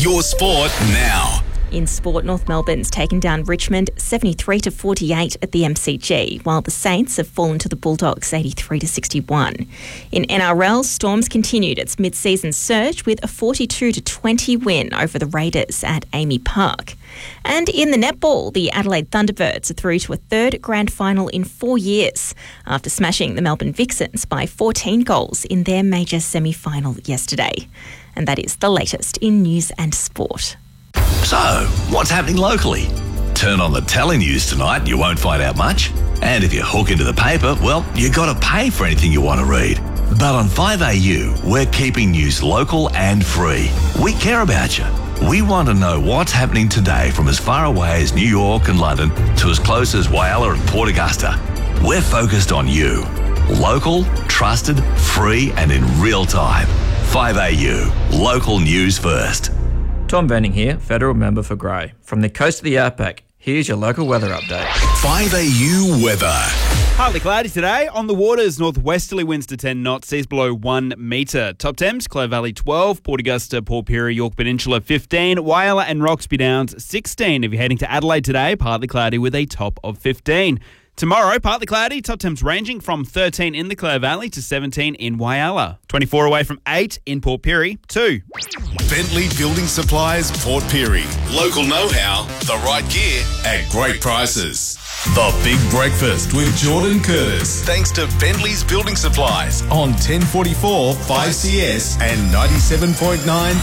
Your sport now. In sport, North Melbourne's taken down Richmond 73-48 at the MCG, while the Saints have fallen to the Bulldogs 83-61. In NRL, Storms continued its mid-season surge with a 42-20 win over the Raiders at Amy Park. And in the netball, the Adelaide Thunderbirds are through to a third grand final in 4 years after smashing the Melbourne Vixens by 14 goals in their major semi-final yesterday. And that is the latest in news and sport. So, what's happening locally? Turn on the telenews tonight, you won't find out much. And if you hook into the paper, well, you got to pay for anything you want to read. But on 5AU, we're keeping news local and free. We care about you. We want to know what's happening today from as far away as New York and London to as close as Whyalla and Port Augusta. We're focused on you. Local, trusted, free and in real time. 5AU, local news first. Tom Benning here, Federal Member for Grey. From the coast of the outback, here's your local weather update. 5AU weather. Partly cloudy today. On the waters, northwesterly winds to 10 knots, seas below 1 metre. Top temps, Clover Valley 12, Port Augusta, Port Pirie, York Peninsula 15, Whyalla and Roxby Downs 16. If you're heading to Adelaide today, partly cloudy with a top of 15. Tomorrow, partly cloudy, top temps ranging from 13 in the Clover Valley to 17 in Whyalla. 24 away from 8 in Port Pirie, 2. Bentley Building Supplies, Port Pirie. Local know-how, the right gear at great prices. The Big Breakfast with Jordan Curtis. Thanks to Bentley's Building Supplies on 1044 5CS and 97.9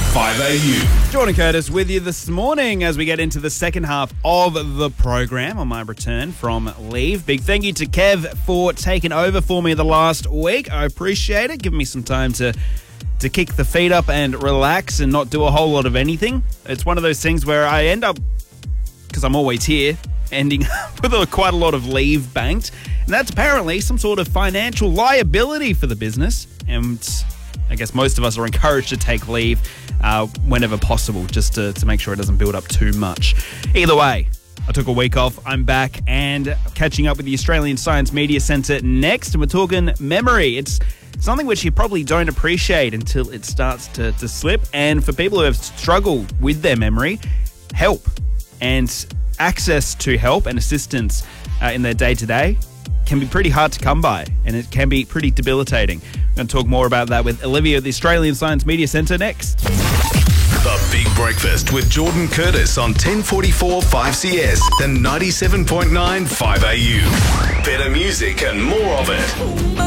5AU. Jordan Curtis with you this morning as we get into the second half of the program on my return from leave. Big thank you to Kev for taking over for me the last week. I appreciate it, giving me some time to kick the feet up and relax and not do a whole lot of anything. It's one of those things where I end up, because I'm always here, ending with quite a lot of leave banked. And that's apparently some sort of financial liability for the business. And I guess most of us are encouraged to take leave whenever possible, just to make sure it doesn't build up too much. Either way, I took a week off. I'm back and catching up with the Australian Science Media Centre next. And we're talking memory. It's something which you probably don't appreciate until it starts to slip. And for people who have struggled with their memory, help and access to help and assistance in their day-to-day can be pretty hard to come by, and it can be pretty debilitating. I'm going to talk more about that with Olivia at the Australian Science Media Centre next. The Big Breakfast with Jordan Curtis on 1044 5CS and 97.9 5AU. Better music and more of it.